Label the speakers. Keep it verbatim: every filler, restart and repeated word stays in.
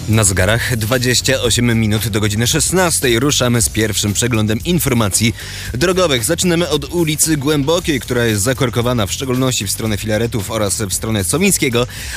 Speaker 1: Na zegarach dwadzieścia osiem minut do godziny szesnastej. Ruszamy z pierwszym przeglądem informacji drogowych. Zaczynamy od ulicy Głębokiej, która jest zakorkowana w szczególności w stronę Filaretów oraz w stronę Sowińskiego,